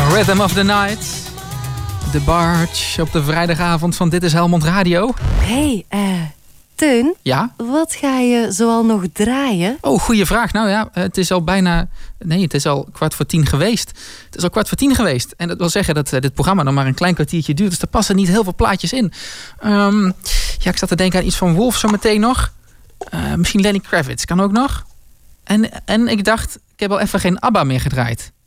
Rhythm of the Night. De Barge op de vrijdagavond van Dit is Helmond Radio. Hey, Teun? Ja? Wat ga je zoal nog draaien? Oh, goede vraag. Nou ja, het is al bijna... Nee, het is al 9:15 geweest. Het is al 9:15 geweest. En dat wil zeggen dat dit programma nog maar een klein kwartiertje duurt. Dus er passen niet heel veel plaatjes in. Ja, ik zat te denken aan iets van Wolf zo meteen nog. Misschien Lenny Kravitz kan ook nog. En ik dacht, ik heb al even geen ABBA meer gedraaid.